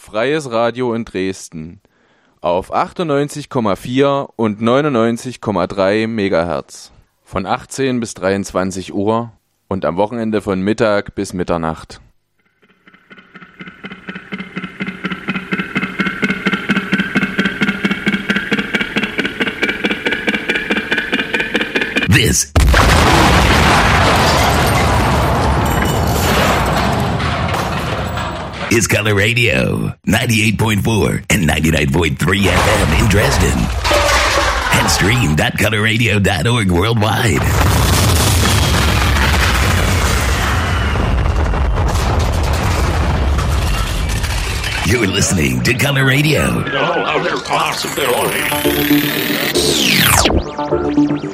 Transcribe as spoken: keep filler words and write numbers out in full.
Freies Radio in Dresden auf achtundneunzig Komma vier und neunundneunzig Komma drei Megahertz von achtzehn bis dreiundzwanzig Uhr und am Wochenende von Mittag bis Mitternacht. This is Color Radio, ninety-eight point four and ninety-nine point three F M in Dresden. And stream dot color radio dot org worldwide. You're listening to Color Radio. No other possibility.